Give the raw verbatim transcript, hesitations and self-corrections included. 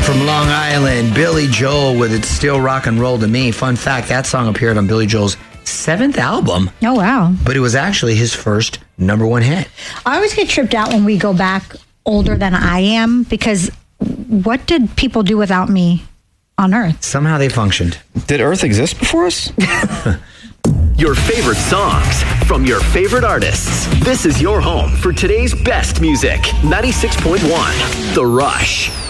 from Long Island, Billy Joel with It's Still Rock and Roll to Me. Fun fact, that song appeared on Billy Joel's seventh album. Oh, wow. But it was actually his first number one hit. I always get tripped out when we go back older than I am, because what did people do without me on Earth? Somehow they functioned. Did Earth exist before us? Your favorite songs from your favorite artists. This is your home for today's best music. ninety-six point one The Rush.